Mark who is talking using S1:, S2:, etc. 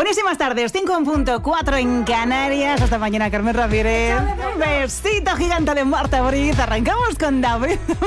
S1: Buenísimas tardes, 5:04 en Canarias. Hasta mañana, Carmen Ramírez. Un besito gigante de Marta Briz. Arrancamos con David